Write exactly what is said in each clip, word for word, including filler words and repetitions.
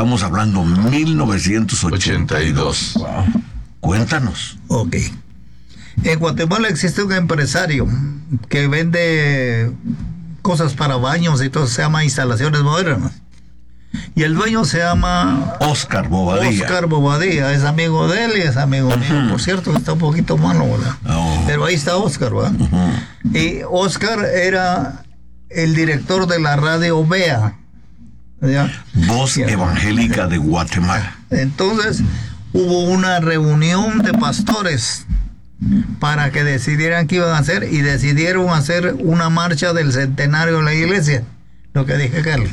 Estamos hablando mil novecientos ochenta y dos. Wow. Cuéntanos. Ok. En Guatemala existe un empresario que vende cosas para baños y todo, se llama Instalaciones Modernas. Y el dueño se llama Oscar Bobadilla. Oscar Bobadilla, es amigo de él y es amigo uh-huh. mío. Por cierto, que está un poquito malo, ¿verdad? Oh. Pero ahí está Oscar, ¿verdad? Uh-huh. Y Oscar era el director de la radio V E A. ¿Ya? Voz ¿Ya? Evangélica de Guatemala. Entonces, hubo una reunión de pastores para que decidieran qué iban a hacer y decidieron hacer una marcha del centenario de la iglesia, lo que dije, Carlos.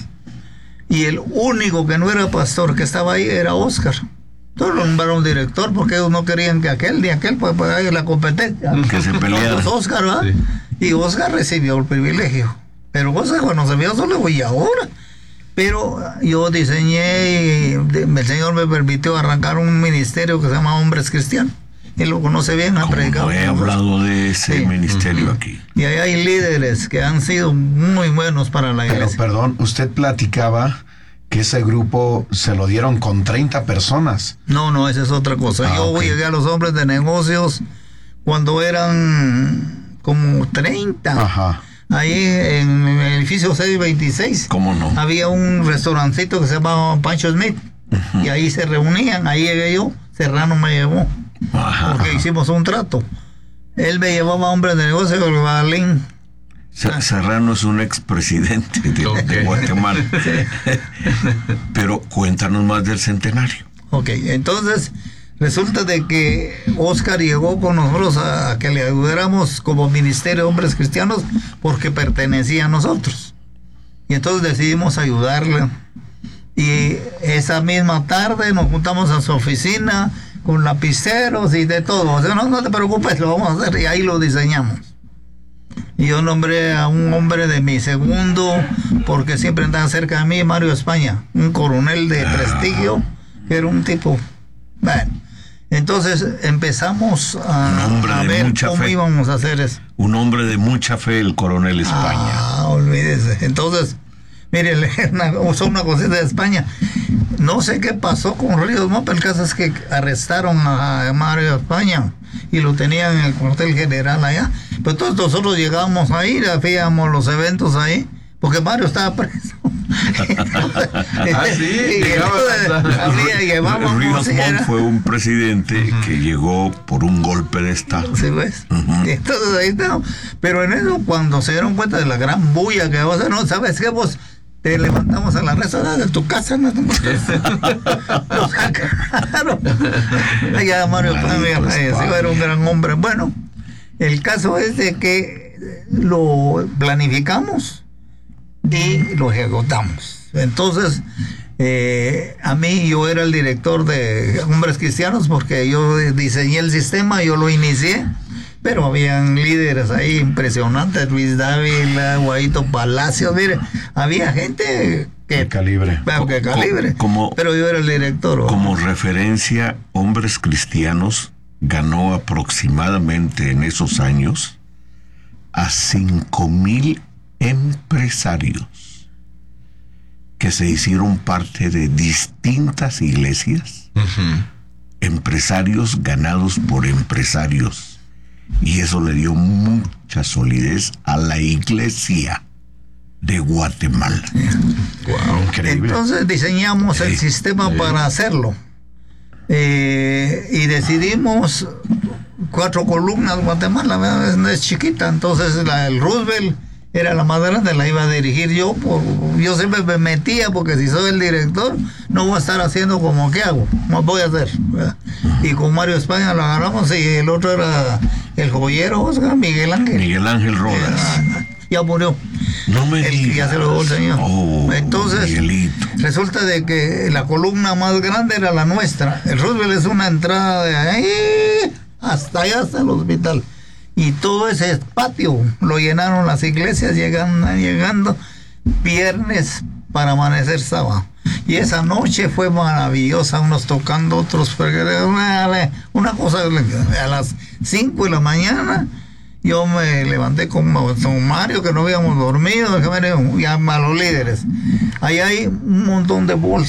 Y el único que no era pastor que estaba ahí era Oscar. Entonces lo nombraron director porque ellos no querían que aquel ni aquel pues, pues haga la competencia. Que se peleara. Pues Oscar, ¿verdad? Sí. Y Oscar recibió el privilegio. Pero Oscar cuando se vio solo, y ahora. Pero yo diseñé y el Señor me permitió arrancar un ministerio que se llama Hombres Cristianos. Él lo conoce bien, ha predicado. No he hablado de ese sí. ministerio uh-huh. aquí. Y ahí hay líderes que han sido muy buenos para la iglesia. Pero perdón, usted platicaba que ese grupo se lo dieron con treinta personas. No, no, esa es otra cosa. Ah, Yo okay. llegué a los hombres de negocios cuando eran como treinta. Ajá. Ahí en el edificio seis veintiséis. ¿Cómo no? Había un restaurancito que se llamaba Pancho Smith. Uh-huh. Y ahí se reunían. Ahí llegué yo. Serrano me llevó. Ajá. Porque hicimos un trato. Él me llevaba a hombres de negocio con el Badalín. Serrano es un expresidente de, okay. de Guatemala. Sí. Pero cuéntanos más del centenario. Ok, entonces resulta de que Oscar llegó con nosotros a, a que le ayudáramos como Ministerio de Hombres Cristianos porque pertenecía a nosotros. Y entonces decidimos ayudarle. Y esa misma tarde nos juntamos a su oficina con lapiceros y de todo. O sea, no, no te preocupes, lo vamos a hacer y ahí lo diseñamos. Y yo nombré a un hombre de mi segundo, porque siempre andaba cerca de mí, Mario España, un coronel de prestigio, que era un tipo. Bueno, entonces empezamos a, a ver cómo fe. íbamos a hacer eso. Un hombre de mucha fe, el coronel España. Ah, olvídese. Entonces, mire, usó una cosita de España. No sé qué pasó con Ríos Mopa. El caso es que arrestaron a Mario España y lo tenían en el cuartel general allá. Pero todos nosotros llegábamos ahí, hacíamos los eventos ahí, porque Mario estaba preso. Ah, sí, llevábamos. Ríos Montt fue un presidente uh-huh. que llegó por un golpe de estado. Sí, pues. Uh-huh. Entonces ahí estamos. Pero en eso, cuando se dieron cuenta de la gran bulla que va a hacer, no, ¿sabes qué? Vos te levantamos a la reza de tu casa, ¿no? Nos sacaron. Allá Mario falleció, era un gran hombre. Bueno, el caso es de que lo planificamos y lo ejecutamos. Entonces, eh, a mí yo era el director de Hombres Cristianos porque yo diseñé el sistema, yo lo inicié. Pero habían líderes ahí impresionantes, Luis Dávila, Guaito Palacio, mire, había gente que... De calibre. Bueno, que calibre, como, pero yo era el director. Como ¿no? referencia, Hombres Cristianos ganó aproximadamente en esos años a cinco mil empresarios que se hicieron parte de distintas iglesias, uh-huh. empresarios ganados por empresarios. Y eso le dio mucha solidez a la iglesia de Guatemala. Wow, increíble. Entonces diseñamos sí, el sistema sí. para hacerlo. Eh, y decidimos cuatro columnas. Guatemala no es chiquita, entonces la, el Roosevelt era la más grande, la iba a dirigir yo. Por, yo siempre me metía porque si soy el director no voy a estar haciendo como que hago, no voy a hacer, ¿verdad? Y con Mario España lo agarramos y el otro era el joyero, Oscar, Miguel Ángel. Miguel Ángel Rodas. Eh, ya murió. No me el, digas. Ya se lo dio el señor. Oh, entonces, Miguelito. Resulta de que la columna más grande era la nuestra. El Roosevelt es una entrada de ahí hasta allá, hasta el hospital. Y todo ese patio lo llenaron las iglesias, llegando, llegando viernes para amanecer sábado. Y esa noche fue maravillosa, unos tocando, otros, una, una cosa, a las cinco de la mañana, yo me levanté con, con Mario, que no habíamos dormido, ya a los líderes. Ahí hay un montón de bolsas.